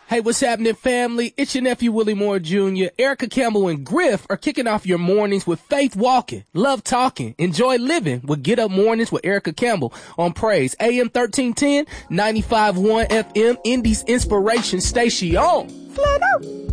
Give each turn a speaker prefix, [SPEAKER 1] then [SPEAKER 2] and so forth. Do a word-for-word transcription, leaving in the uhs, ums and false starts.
[SPEAKER 1] Hey, what's happening, family? It's your nephew, Willie Moore Junior Erica Campbell and Griff are kicking off your mornings with Faith Walking, Love Talking, Enjoy Living with Get Up Mornings with Erica Campbell on Praise. A M thirteen ten, ninety-five point one F M, Indy's Inspiration Station. Flat out.